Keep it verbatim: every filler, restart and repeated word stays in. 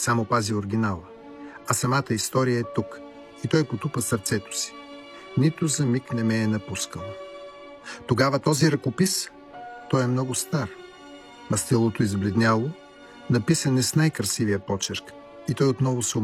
само пази оригинала. А самата история е тук. И той потупа сърцето си. Нито за миг не ме е напускал. Тогава този ръкопис, той е много стар. Мастилото избледняло, написан е с най-красивия почерк. И той отново се